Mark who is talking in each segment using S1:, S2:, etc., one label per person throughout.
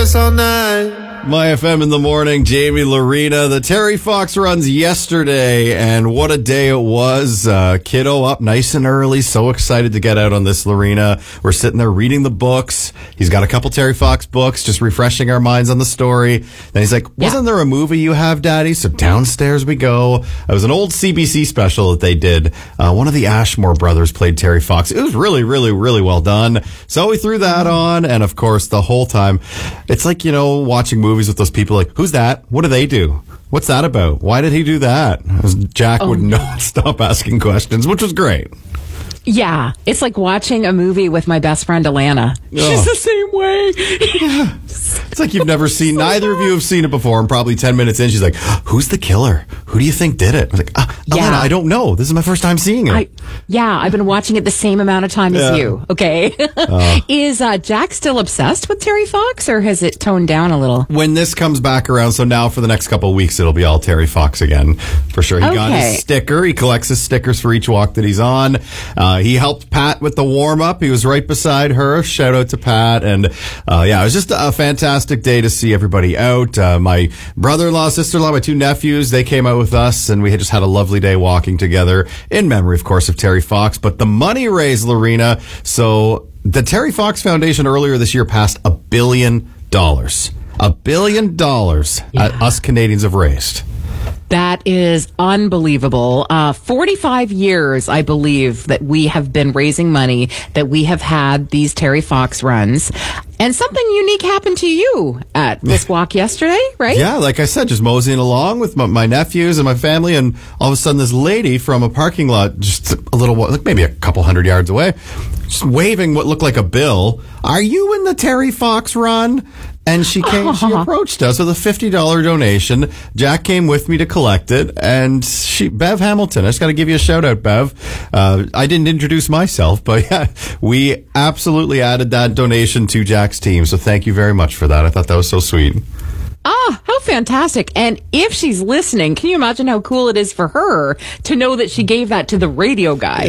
S1: dance all night.
S2: My FM in the morning, Jamie Lorena. The Terry Fox runs yesterday, and what a day it was. Kiddo up nice and early, so excited to get out on this, Lorena. We're sitting there reading the books. He's got a couple Terry Fox books, just refreshing our minds on the story. Then he's like, wasn't there a movie you have, Daddy? So downstairs we go. It was an old CBC special that they did. One of the Ashmore brothers played Terry Fox. It was really, really, really well done. So we threw that on, and of course, the whole time, it's like, watching movies with those people like, who's that? What do they do? What's that about? Why did he do that? Jack would not stop asking questions, which was great.
S3: Yeah, it's like watching a movie with my best friend Alana. She's the same way.
S2: Yeah. It's like you've never seen, neither of you have seen it before, and probably 10 minutes in, she's like, who's the killer? Who do you think did it? I was like, Alana, I don't know. This is my first time seeing it.
S3: I've been watching it the same amount of time as you, okay? Is Jack still obsessed with Terry Fox, or has it toned down a little?
S2: When this comes back around, so now for the next couple of weeks, it'll be all Terry Fox again, for sure. He got his sticker. He collects his stickers for each walk that he's on. He helped Pat with the warm-up. He was right beside her. Shout out to Pat. And it was just a fantastic day to see everybody out. My brother-in-law, sister-in-law, my two nephews, they came out with us, and we had just had a lovely day walking together in memory, of course, of Terry Fox. But the money raised, Lorena, so the Terry Fox Foundation earlier this year passed $1 billion. $1 billion us Canadians have raised.
S3: That is unbelievable. 45 years, I believe, that we have been raising money, that we have had these Terry Fox runs. And something unique happened to you at this walk yesterday, right?
S2: Yeah, like I said, just moseying along with my nephews and my family, and all of a sudden this lady from a parking lot just a little, like maybe a couple hundred yards away, just waving what looked like a bill. Are you in the Terry Fox run? And she approached us with a $50 donation. Jack came with me to collect it. And Bev Hamilton, I just got to give you a shout out, Bev. I didn't introduce myself, but yeah, we absolutely added that donation to Jack's team. So thank you very much for that. I thought that was so sweet.
S3: How fantastic. And if she's listening, can you imagine how cool it is for her to know that she gave that to the radio guy?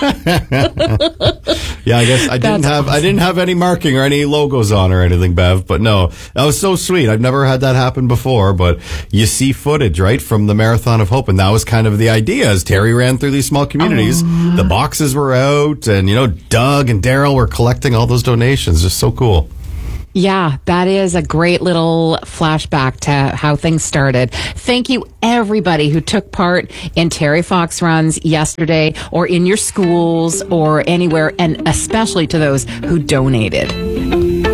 S2: Yeah, I guess I didn't have any marking or any logos on or anything, Bev, but no, that was so sweet. I've never had that happen before, but you see footage, right, from the Marathon of Hope, and that was kind of the idea as Terry ran through these small communities. The boxes were out, and, Doug and Daryl were collecting all those donations. Just so cool.
S3: Yeah, that is a great little flashback to how things started. Thank you, everybody who took part in Terry Fox runs yesterday, or in your schools or anywhere, and especially to those who donated.